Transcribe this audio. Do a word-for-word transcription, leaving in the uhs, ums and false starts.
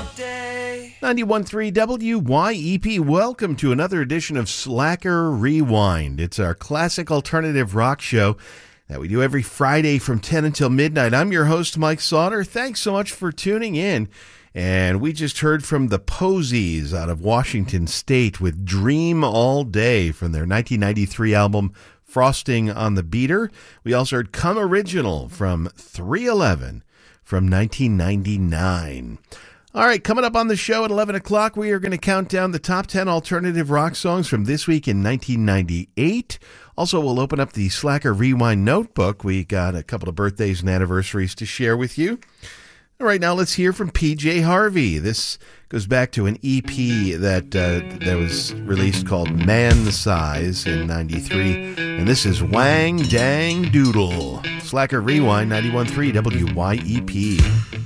ninety-one point three W Y E P. Welcome to another edition of Slacker Rewind. It's our classic alternative rock show that we do every Friday from ten until midnight. I'm your host, Mike Sauter. Thanks so much for tuning in. And we just heard from the Posies out of Washington State with Dream All Day from their nineteen ninety-three album Frosting on the Beater. We also heard Come Original from three eleven from nineteen ninety-nine. All right, coming up on the show at eleven o'clock, we are going to count down the top ten alternative rock songs from this week in nineteen ninety-eight. Also, we'll open up the Slacker Rewind notebook. We got a couple of birthdays and anniversaries to share with you. All right, now let's hear from P J Harvey. This goes back to an E P that uh, that was released called Man Size in ninety-three. And this is Wang Dang Doodle. Slacker Rewind, ninety-one point three W Y E P.